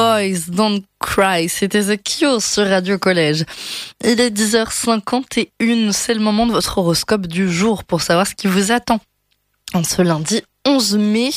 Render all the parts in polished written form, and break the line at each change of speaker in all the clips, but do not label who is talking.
Boys Don't Cry, c'était The Cure sur Radio Collège. Il est 10h51, c'est le moment de votre horoscope du jour pour savoir ce qui vous attend. En ce lundi 11 mai,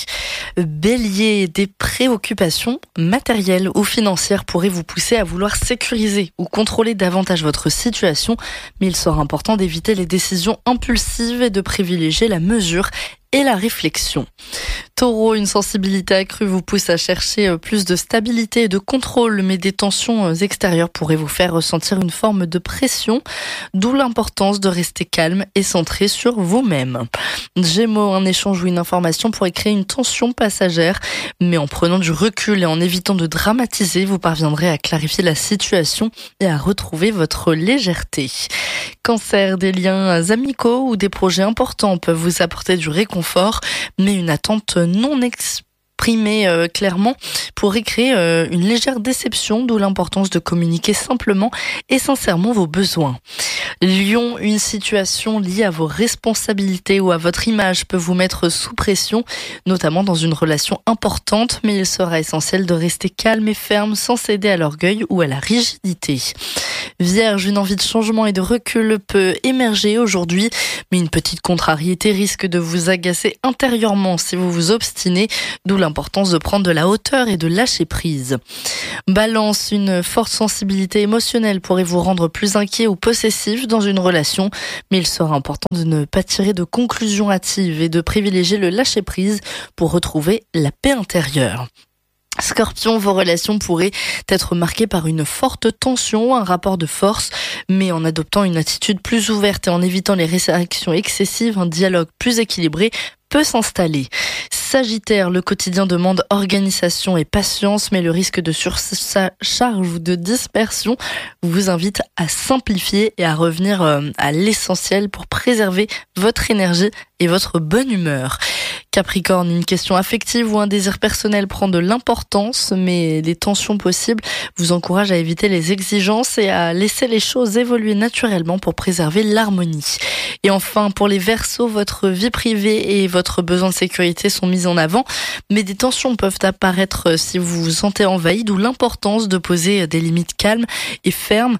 Bélier, des préoccupations matérielles ou financières pourraient vous pousser à vouloir sécuriser ou contrôler davantage votre situation, mais il sera important d'éviter les décisions impulsives et de privilégier la mesure et la réflexion. Taureau, une sensibilité accrue vous pousse à chercher plus de stabilité et de contrôle, mais des tensions extérieures pourraient vous faire ressentir une forme de pression, d'où l'importance de rester calme et centré sur vous-même. Gémeaux, un échange ou une information pourrait créer une tension passagère, mais en prenant du recul et en évitant de dramatiser, vous parviendrez à clarifier la situation et à retrouver votre légèreté. Cancer, des liens amicaux ou des projets importants peuvent vous apporter du réconfort, mais une attente non exprimée clairement pourrait créer une légère déception, d'où l'importance de communiquer simplement et sincèrement vos besoins. Lion, une situation liée à vos responsabilités ou à votre image peut vous mettre sous pression, notamment dans une relation importante, mais il sera essentiel de rester calme et ferme sans céder à l'orgueil ou à la rigidité. Vierge, une envie de changement et de recul peut émerger aujourd'hui, mais une petite contrariété risque de vous agacer intérieurement si vous vous obstinez, d'où l'importance de prendre de la hauteur et de lâcher prise. Balance, une forte sensibilité émotionnelle pourrait vous rendre plus inquiet ou possessif dans une relation, mais il sera important de ne pas tirer de conclusions hâtives et de privilégier le lâcher prise pour retrouver la paix intérieure. Scorpion, vos relations pourraient être marquées par une forte tension, un rapport de force, mais en adoptant une attitude plus ouverte et en évitant les réactions excessives, un dialogue plus équilibré peut s'installer. Sagittaire, le quotidien demande organisation et patience, mais le risque de surcharge ou de dispersion vous invite à simplifier et à revenir à l'essentiel pour préserver votre énergie et votre bonne humeur. Capricorne, une question affective ou un désir personnel prend de l'importance, mais les tensions possibles vous encouragent à éviter les exigences et à laisser les choses évoluer naturellement pour préserver l'harmonie. Et enfin, pour les Verseaux, votre vie privée et votre besoin de sécurité sont mis en avant, mais des tensions peuvent apparaître si vous vous sentez envahi, d'où l'importance de poser des limites calmes et fermes,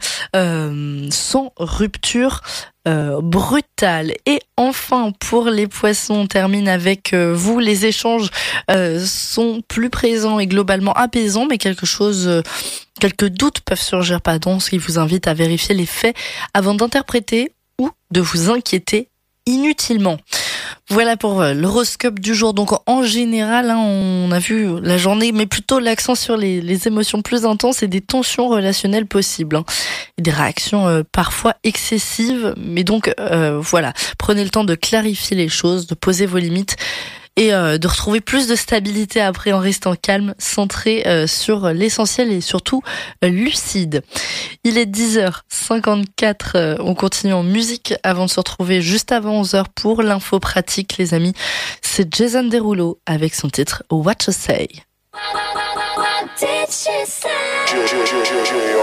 sans rupture brutale. Et enfin, pour les Poissons, on termine avec vous. Les échanges sont plus présents et globalement apaisants, mais quelques doutes peuvent surgir, ce qui vous invite à vérifier les faits avant d'interpréter ou de vous inquiéter inutilement. Voilà pour l'horoscope du jour. Donc en général, on a vu la journée, mais plutôt l'accent sur les émotions plus intenses et des tensions relationnelles possibles. Et des réactions parfois excessives. Mais donc voilà, prenez le temps de clarifier les choses, de poser vos limites et de retrouver plus de stabilité après en restant calme, centré sur l'essentiel et surtout lucide. Il est 10h54, on continue en musique avant de se retrouver juste avant 11h pour l'info pratique, les amis. C'est Jason Derulo avec son titre What You Say.